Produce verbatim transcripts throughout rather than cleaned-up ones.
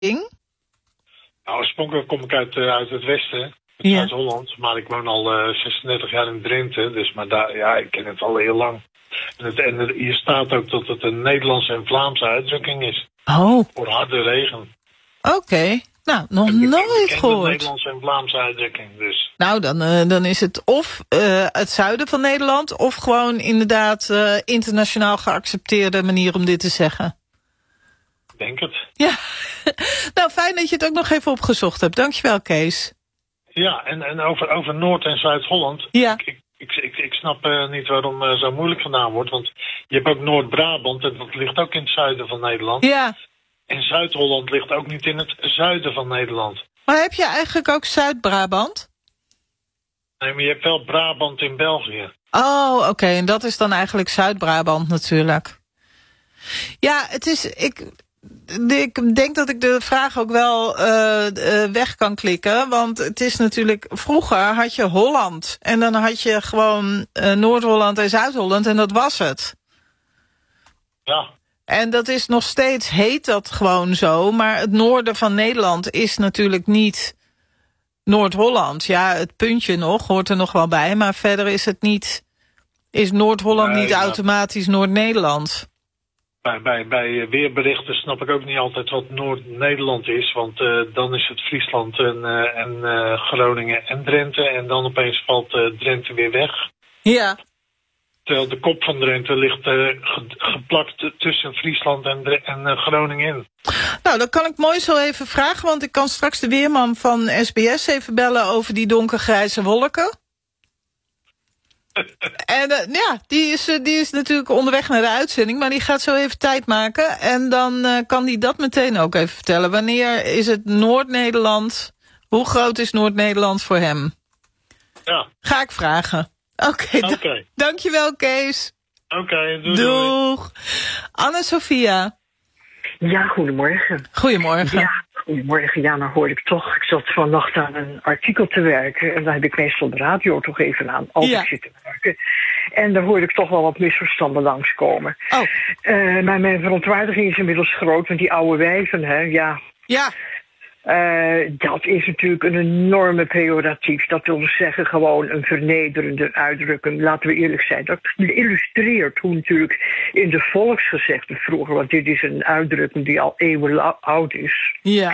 Nou, oorspronkelijk kom ik uit, uh, uit het westen, uit Ja. Zuid-Holland. Maar ik woon al uh, zesendertig jaar in Drenthe. Dus, maar daar, ja, ik ken het al heel lang. En, het, en er, hier staat ook dat het een Nederlandse en Vlaamse uitdrukking is. Oh, Voor harde regen. oké. Okay. Nou, nog En ik- nooit ik ken gehoord. de Nederlandse en Vlaamse uitdrukking, dus. Nou, dan, uh, dan is het of uh, het zuiden van Nederland... of gewoon inderdaad uh, internationaal geaccepteerde manier om dit te zeggen. Ik denk het. Ja, nou fijn dat je het ook nog even opgezocht hebt. Dankjewel, Kees. Ja, en, en over, over Noord- en Zuid-Holland. Ja. Ik, ik, ik, ik snap uh, niet waarom uh, zo moeilijk gedaan wordt. Want je hebt ook Noord-Brabant en dat ligt ook in het zuiden van Nederland. Ja, En Zuid-Holland ligt ook niet in het zuiden van Nederland. maar heb je eigenlijk ook Zuid-Brabant? Nee, maar je hebt wel Brabant in België. Oh, oké, okay. En dat is dan eigenlijk Zuid-Brabant natuurlijk. Ja, het is... Ik, ik denk dat ik de vraag ook wel uh, uh, weg kan klikken. Want het is natuurlijk... Vroeger had je Holland. En dan had je gewoon uh, Noord-Holland en Zuid-Holland. En dat was het. Ja. En dat is nog steeds, heet dat gewoon zo. Maar het noorden van Nederland is natuurlijk niet Noord-Holland. Ja, het puntje nog, hoort er nog wel bij. Maar verder is het niet... Is Noord-Holland Nee, niet maar- automatisch Noord-Nederland? Bij, bij, bij weerberichten snap ik ook niet altijd wat Noord-Nederland is. Want uh, dan is het Friesland en, uh, en uh, Groningen en Drenthe. En dan opeens valt uh, Drenthe weer weg. Ja. Terwijl de kop van Drenthe ligt uh, ge geplakt tussen Friesland en, Dre en uh, Groningen in. Nou, dat kan ik mooi zo even vragen. Want ik kan straks de weerman van S B S even bellen over die donkergrijze wolken. En uh, ja, die is, uh, die is natuurlijk onderweg naar de uitzending. Maar die gaat zo even tijd maken. En dan uh, kan die dat meteen ook even vertellen. Wanneer is het Noord-Nederland? Hoe groot is Noord-Nederland voor hem? Ja. Ga ik vragen. Oké, okay, okay. Dankjewel, Kees. Oké, okay, doei. Doeg. Anne-Sophia. Ja, goedemorgen. Goedemorgen. Ja, goedemorgen. Ja, nou hoorde ik toch. Ik zat vannacht aan een artikel te werken. En daar heb ik meestal de radio toch even aan. Als Ja. ik zit te werken. En daar hoorde ik toch wel wat misverstanden langskomen. Oh. Uh, maar mijn verontwaardiging is inmiddels groot. Want die oude wijven, hè, ja... Ja. Uh, dat is natuurlijk een enorme pejoratief. Dat wil dus zeggen gewoon een vernederende uitdrukking. Laten we eerlijk zijn. Dat illustreert hoe natuurlijk in de volksgezegden vroeger... want dit is een uitdrukking die al eeuwen oud is... Ja.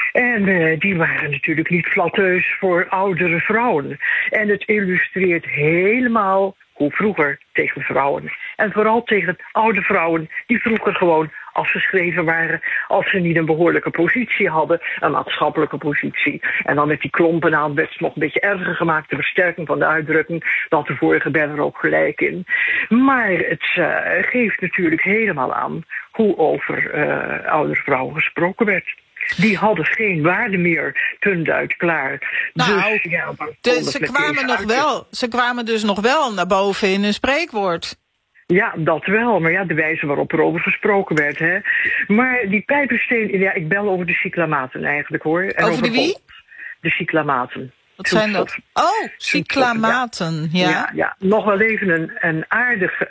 En uh, die waren natuurlijk niet flatteus voor oudere vrouwen. En het illustreert helemaal hoe vroeger tegen vrouwen. En vooral tegen oude vrouwen die vroeger gewoon afgeschreven waren... als ze niet een behoorlijke positie hadden, een maatschappelijke positie. En dan met die klompen aan werd het nog een beetje erger gemaakt... de versterking van de uitdrukking, dat de vorige ben er ook gelijk in. Maar het uh, geeft natuurlijk helemaal aan hoe over uh, oudere vrouwen gesproken werd. Die hadden geen waarde meer, punt uit, klaar. Nou, dus, ja, de, ze, kwamen nog wel, ze kwamen dus nog wel naar boven in een spreekwoord. Ja, dat wel. Maar ja, de wijze waarop er over gesproken werd. Hè. Maar die pijpersteen... Ja, ik bel over de cyclamaten eigenlijk, hoor. En over de wie? De cyclamaten. Wat zijn dat? Oh, cyclamaten, ja. Ja, ja. Nog wel even een, een aardige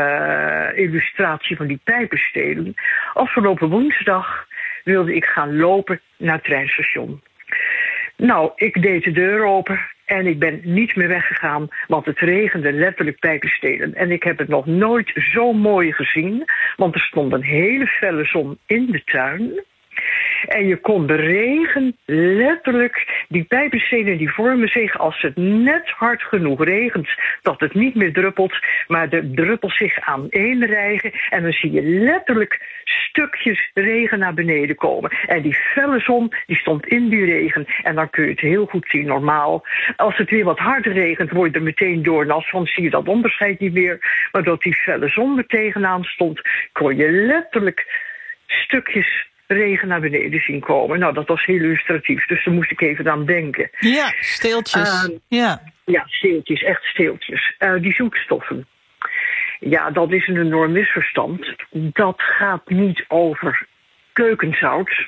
uh, illustratie van die pijpenstelen. Afgelopen woensdag wilde ik gaan lopen naar het treinstation. Nou, ik deed de deur open en ik ben niet meer weggegaan, want het regende letterlijk pijpenstelen. En ik heb het nog nooit zo mooi gezien, want er stond een hele felle zon in de tuin. En je kon de regen letterlijk, die pijpenstenen die vormen zich als het net hard genoeg regent, dat het niet meer druppelt, maar de druppels zich aaneenrijgen. En dan zie je letterlijk stukjes regen naar beneden komen. En die felle zon, die stond in die regen. En dan kun je het heel goed zien, normaal. Als het weer wat harder regent, word je er meteen doornat, want zie je dat onderscheid niet meer. Maar dat die felle zon er tegenaan stond, kon je letterlijk stukjes regen naar beneden zien komen. Nou, dat was heel illustratief, dus daar moest ik even aan denken. Ja, steeltjes. Uh, ja. ja, steeltjes, echt steeltjes. Uh, die zoetstoffen. Ja, dat is een enorm misverstand. Dat gaat niet over keukenzout,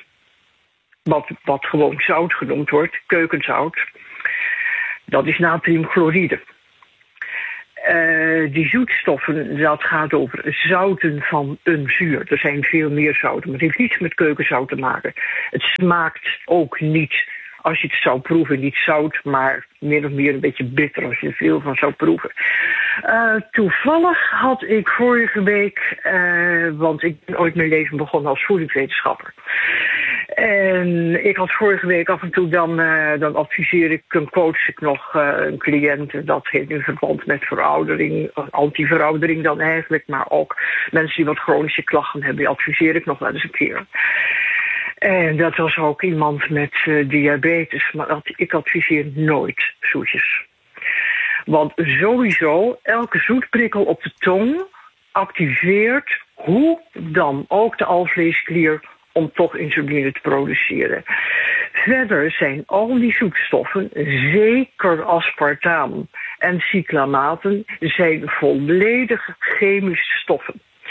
wat, wat gewoon zout genoemd wordt, keukenzout. Dat is natriumchloride. Uh, die zoetstoffen, dat gaat over zouten van een zuur. Er zijn veel meer zouten, maar het heeft niets met keukenzout te maken. Het smaakt ook niet, als je het zou proeven, niet zout, maar meer of meer een beetje bitter als je er veel van zou proeven. Uh, toevallig had ik vorige week, uh, want ik ben ooit mijn leven begonnen als voedingswetenschapper. En ik had vorige week af en toe, dan, uh, dan adviseer ik, een coach ik nog uh, een cliënt. Dat heeft in verband met veroudering, anti-veroudering dan eigenlijk. Maar ook mensen die wat chronische klachten hebben, die adviseer ik nog wel eens een keer. En dat was ook iemand met uh, diabetes. Maar ik adviseer nooit zoetjes. Want sowieso, elke zoetprikkel op de tong activeert hoe dan ook de alvleesklier om toch insuline te produceren. Verder zijn al die zoetstoffen, zeker aspartaam en cyclamaten, zijn volledig chemische stoffen.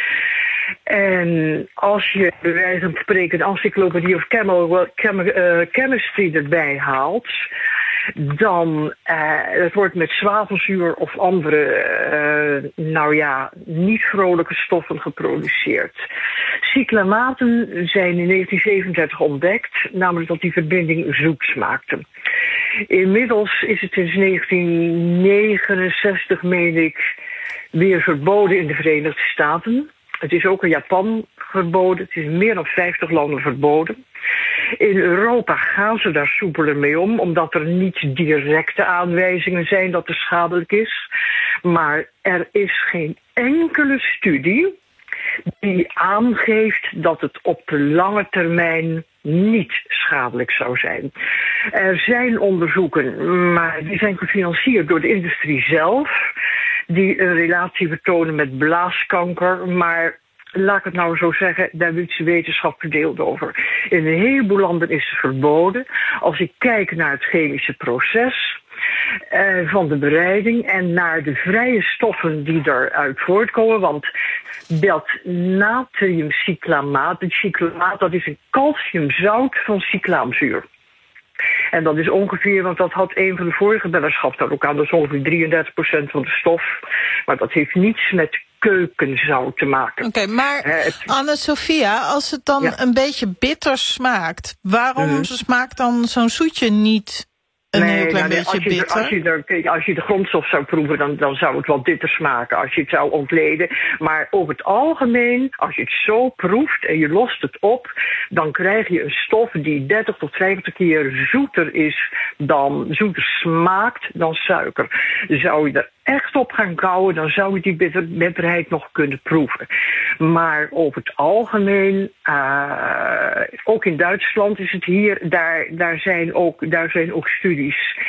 En als je bij wijze van spreken de encyclopedie of chemo, chem, uh, chemistry erbij haalt, dan uh, het wordt met zwavelzuur of andere, uh, nou ja, niet vrolijke stoffen geproduceerd. Cyclamaten zijn in negentien zevenendertig ontdekt, namelijk dat die verbinding zoet smaakte. Inmiddels is het sinds negentien negenenzestig, meen ik, weer verboden in de Verenigde Staten. Het is ook in Japan verboden. Het is in meer dan vijftig landen verboden. In Europa gaan ze daar soepeler mee om, omdat er niet directe aanwijzingen zijn dat het schadelijk is. Maar er is geen enkele studie die aangeeft dat het op de lange termijn niet schadelijk zou zijn. Er zijn onderzoeken, maar die zijn gefinancierd door de industrie zelf, die een relatie vertonen met blaaskanker, maar laat ik het nou zo zeggen, daar is de wetenschap verdeeld over. In een heleboel landen is het verboden. Als ik kijk naar het chemische proces uh, van de bereiding en naar de vrije stoffen die eruit voortkomen, want dat natriumcyclamaat, het cyclamaat, dat is een calciumzout van cyclaamzuur. En dat is ongeveer, want dat had een van de vorige bellers gaf daar ook aan, dat is ongeveer drieëndertig procent van de stof. Maar dat heeft niets met keukenzout te maken. Oké, okay, maar uh, het... Anne-Sophia, als het dan ja. een beetje bitter smaakt, waarom mm. smaakt dan zo'n zoetje niet een nee, heel klein nou, beetje als je bitter? Er, als, je er, als je de grondstof zou proeven, dan, dan zou het wel bitter smaken als je het zou ontleden. Maar over het algemeen, als je het zo proeft en je lost het op, dan krijg je een stof die dertig tot vijftig keer zoeter is dan, zoeter smaakt dan suiker. Zou je er echt op gaan kauwen, dan zou je die bitter, bitterheid nog kunnen proeven. Maar over het algemeen, uh, ook in Duitsland is het hier, daar, daar, zijn, ook, daar zijn ook studies.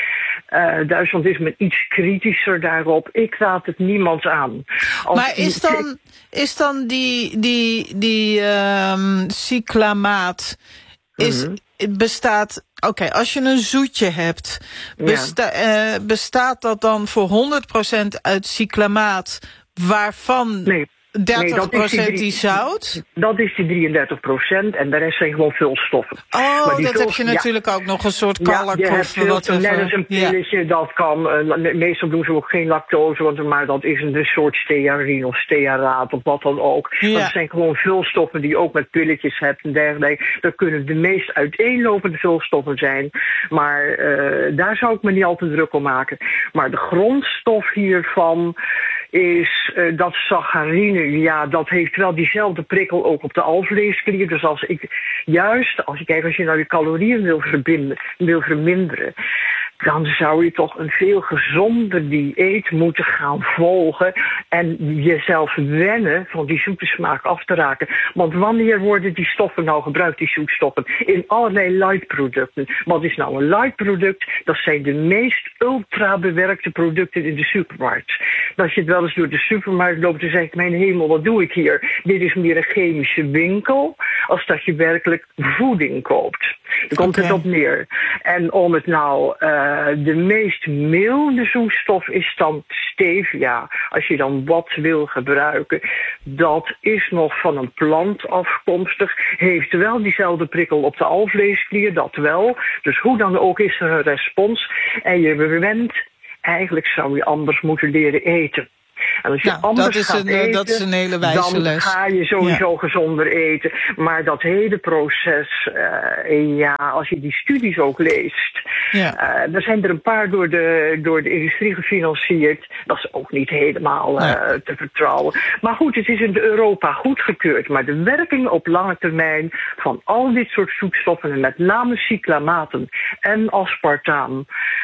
Uh, Duitsland is met iets kritischer daarop. Ik raad het niemand aan. Als maar is dan, is dan die, die, die um, cyclamaat, is, mm-hmm. bestaat... Oké, okay, als je een zoetje hebt, besta- ja. uh, bestaat dat dan voor honderd procent uit cyclamaat, waarvan nee. dertig procent nee, die, die zout? Dat is die drieëndertig procent en de rest zijn gewoon vulstoffen. Oh, maar die dat vul, heb je natuurlijk ja. ook nog een soort kalk ja, of wat. Net als een pilletje, ja. dat kan. Uh, meestal doen ze ook geen lactose, want, maar dat is een, een soort stearin of stearaat of wat dan ook. Ja. Dat zijn gewoon vulstoffen die je ook met pilletjes hebt en dergelijke. Dat kunnen de meest uiteenlopende vulstoffen zijn. Maar uh, daar zou ik me niet al te druk om maken. Maar de grondstof hiervan is uh, dat saccharine, ja, dat heeft wel diezelfde prikkel ook op de alvleesklier. Dus als ik, juist, als je kijkt, als je nou je calorieën wil, verbinden, wil verminderen, dan zou je toch een veel gezonder dieet moeten gaan volgen en jezelf wennen van die zoete smaak af te raken. Want wanneer worden die stoffen nou gebruikt, die zoetstoffen? In allerlei light producten. Wat is nou een light product? Dat zijn de meest ultra bewerkte producten in de supermarkt. Als je het wel eens door de supermarkt loopt, dan zeg ik, mijn hemel, wat doe ik hier? Dit is meer een chemische winkel, als dat je werkelijk voeding koopt. Daar komt okay. het op neer. En om het nou, uh, de meest milde zoetstof is dan stevia. Als je dan wat wil gebruiken, dat is nog van een plant afkomstig. Heeft wel diezelfde prikkel op de alvleesklier, dat wel. Dus hoe dan ook is er een respons. En je bent, eigenlijk zou je anders moeten leren eten. En als je nou, anders dat is gaat een, eten, dat is een hele wijze dan les. ga je sowieso ja. gezonder eten. Maar dat hele proces, uh, ja, als je die studies ook leest, ja. uh, er zijn er een paar door de, door de industrie gefinancierd. Dat is ook niet helemaal uh, nee. te vertrouwen. Maar goed, het is in Europa goedgekeurd. Maar de werking op lange termijn van al dit soort zoetstoffen, en met name cyclamaten en aspartaam,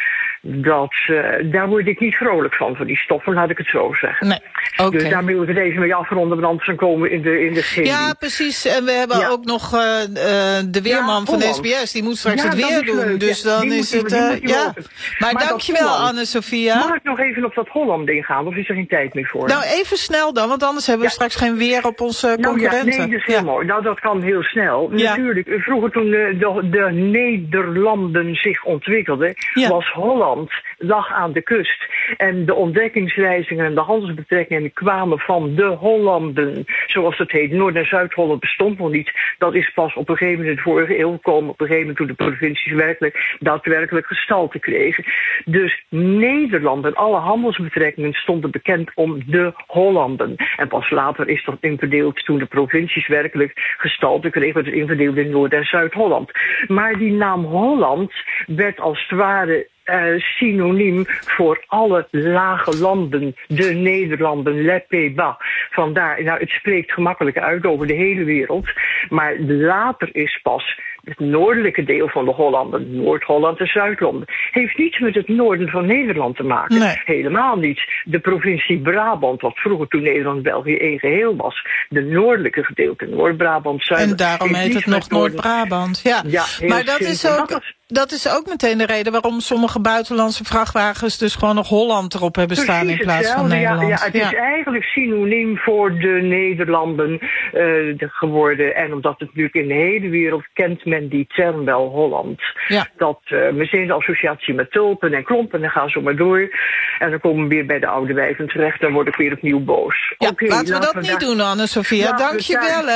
dat, uh, daar word ik niet vrolijk van, van die stoffen, laat ik het zo zeggen. Nee, okay. Dus daar wil ik het even mee afronden, want anders dan komen we in de, in de chemie. Ja, precies. En we hebben ja. ook nog uh, uh, de weerman ja, van de S B S. Die moet straks ja, het weer doen. Leuk. Dus ja, dan is het... Uh, ja. Maar, maar dankjewel, Anne-Sophia. Mag ik nog even op dat Holland ingaan, of is er geen tijd meer voor? Nou, even snel dan, want anders hebben we ja. straks geen weer op onze nou, concurrenten. Ja, nee, dat is heel ja. mooi. Nou, dat kan heel snel. Ja. Natuurlijk, vroeger toen de, de, de Nederlanden zich ontwikkelden, ja. was Holland, lag aan de kust. En de ontdekkingsreizingen en de handelsbetrekkingen kwamen van de Hollanden. Zoals het heet. Noord- en Zuid-Holland bestond nog niet. Dat is pas op een gegeven moment in de vorige eeuw gekomen. Op een gegeven moment toen de provincies werkelijk, daadwerkelijk gestalte kregen. Dus Nederland en alle handelsbetrekkingen stonden bekend om de Hollanden. En pas later is dat inverdeeld toen de provincies werkelijk gestalte kregen. Dat is inverdeeld in Noord- en Zuid-Holland. Maar die naam Holland werd als het ware Uh, synoniem voor alle lage landen, de Nederlanden, les Pays-Bas. Vandaar, nou, het spreekt gemakkelijk uit over de hele wereld, maar later is pas het noordelijke deel van de Hollanden, Noord-Holland en Zuid-Holland, heeft niets met het noorden van Nederland te maken. Nee. Helemaal niet. De provincie Brabant, wat vroeger toen Nederland-België één geheel was, de noordelijke gedeelte, Noord-Brabant, Zuid. En daarom heet het nog Noord-Brabant. Ja, ja maar dat is ook... Dat is ook meteen de reden waarom sommige buitenlandse vrachtwagens dus gewoon nog Holland erop hebben staan Precies in plaats van Nederland. Ja, ja, het ja. is eigenlijk synoniem voor de Nederlanden uh, geworden. En omdat het natuurlijk in de hele wereld kent men die term wel Holland. Ja. Dat uh, meteen de associatie met tulpen en klompen en dan gaan ze maar door. En dan komen we weer bij de oude wijven terecht. Dan word ik weer opnieuw boos. Ja, okay, laten we dat niet doen, Anne-Sophia. Dank je wel.